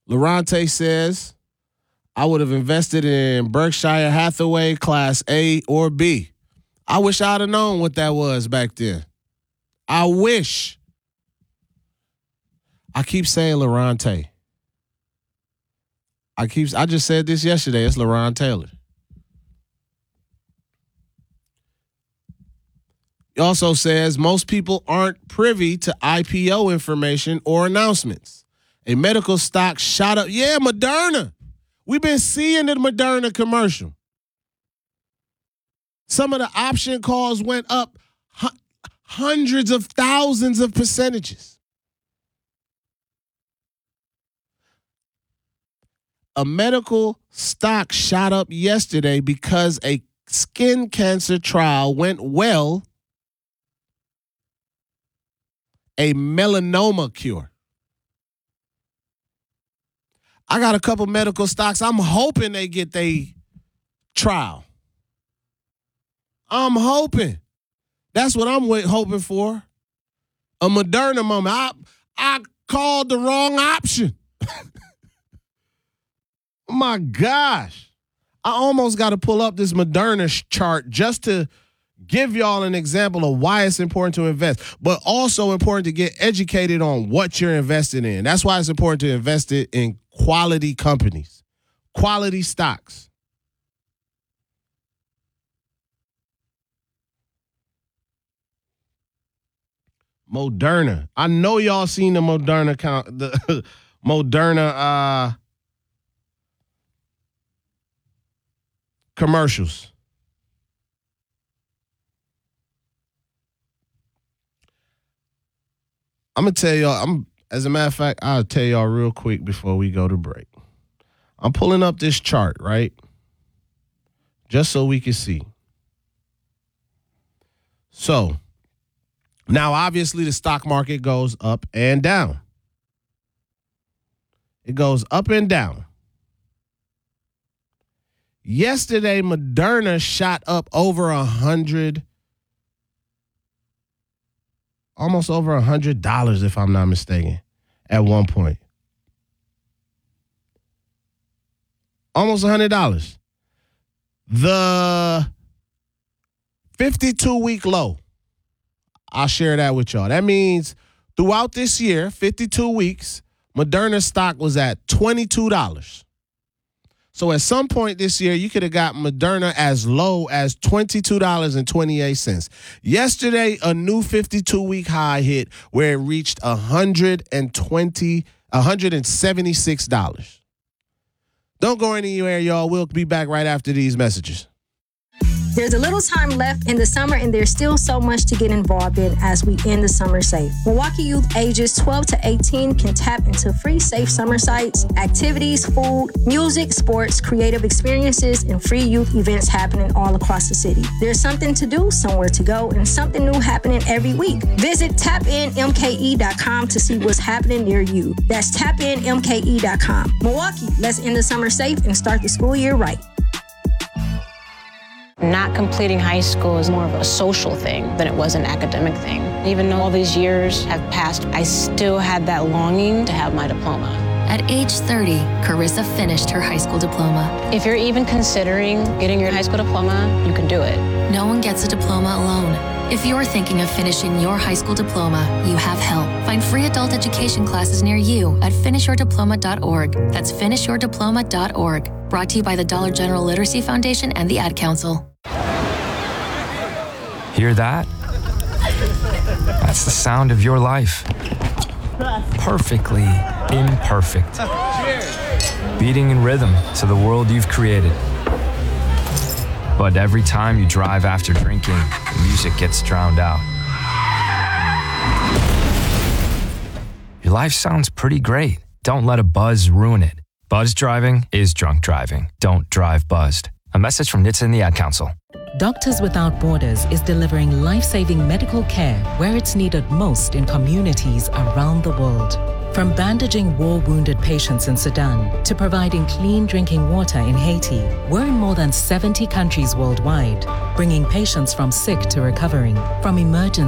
Lorante says, I would have invested in Berkshire Hathaway Class A or B. I wish I'd have known what that was back then. I wish. I keep saying Lorante. I just said this yesterday. It's LaRon Taylor. He also says most people aren't privy to IPO information or announcements. A medical stock shot up. Yeah, Moderna. We've been seeing the Moderna commercial. Some of the option calls went up hundreds of thousands of percentages. A medical stock shot up yesterday because a skin cancer trial went well. A melanoma cure. I got a couple medical stocks. I'm hoping they get their trial. I'm hoping. That's what I'm hoping for. A Moderna moment. I called the wrong option. Oh my gosh. I almost got to pull up this Moderna chart just to give y'all an example of why it's important to invest, but also important to get educated on what you're investing in. That's why it's important to invest it in quality companies, quality stocks. Moderna. I know y'all seen the Moderna commercials. I'm going to tell y'all, as a matter of fact, I'll tell y'all real quick before we go to break. I'm pulling up this chart, right? Just so we can see. So, now obviously the stock market goes up and down. It goes up and down. Yesterday, Moderna shot up over $100. Almost over $100, if I'm not mistaken, at one point. Almost $100. The 52-week low, I'll share that with y'all. That means throughout this year, 52 weeks, Moderna stock was at $22. So at some point this year, you could have got Moderna as low as $22.28. Yesterday, a new 52-week high hit where it reached $176. Don't go anywhere, y'all. We'll be back right after these messages. There's a little time left in the summer, and there's still so much to get involved in as we end the summer safe. Milwaukee youth ages 12 to 18 can tap into free safe summer sites, activities, food, music, sports, creative experiences, and free youth events happening all across the city. There's something to do, somewhere to go, and something new happening every week. Visit tapinmke.com to see what's happening near you. That's tapinmke.com. Milwaukee, let's end the summer safe and start the school year right. Not completing high school is more of a social thing than it was an academic thing. Even though all these years have passed, I still had that longing to have my diploma. At age 30, Carissa finished her high school diploma. If you're even considering getting your high school diploma, you can do it. No one gets a diploma alone. If you're thinking of finishing your high school diploma, you have help. Find free adult education classes near you at finishyourdiploma.org. That's finishyourdiploma.org. Brought to you by the Dollar General Literacy Foundation and the Ad Council. Hear that? That's the sound of your life. Perfectly imperfect. Beating in rhythm to the world you've created. But every time you drive after drinking, the music gets drowned out. Your life sounds pretty great. Don't let a buzz ruin it. Buzz driving is drunk driving. Don't drive buzzed. A message from NHTSA and the Ad Council. Doctors Without Borders is delivering life-saving medical care where it's needed most in communities around the world. From bandaging war-wounded patients in Sudan to providing clean drinking water in Haiti, we're in more than 70 countries worldwide, bringing patients from sick to recovering, from emergency